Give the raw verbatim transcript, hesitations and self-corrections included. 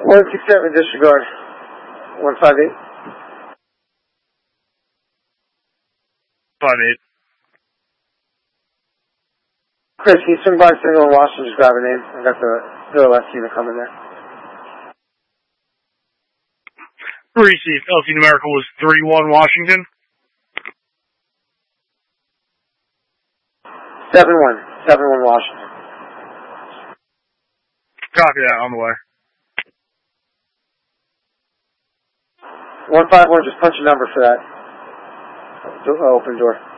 one six seven, disregard. one five eight. five eight. Chris, can you swing by Signal in Washington, just grab a name? I got the the last unit coming there. Receive. L T numerical was three one Washington. seven one. seven one Washington. Copy that, on the way. one five one, just punch a number for that. Open door.